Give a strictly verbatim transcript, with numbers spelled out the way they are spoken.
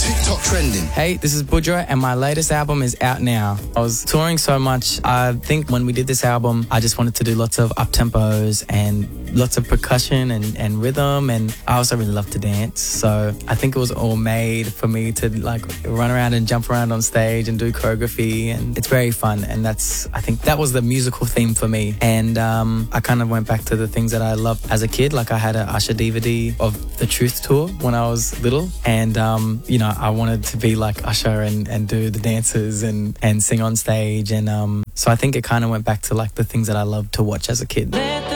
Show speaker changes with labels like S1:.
S1: TikTok trending.
S2: Hey, this is Budra and my latest album is out now. I was touring so much. I think when we did this album, I just wanted to do lots of up-tempos and lots of percussion and, and rhythm, and I also really love to dance. So I think it was all made for me to like run around and jump around on stage and do choreography, and it's very fun. And that's, I think that was the musical theme for me. And um, I kind of went back to the things that I loved as a kid. Like I had an Usher D V D of the Truth Tour when I was little, and um, you know, I wanted to be like Usher and, and do the dances and, and sing on stage. And um, so I think it kind of went back to like the things that I loved to watch as a kid.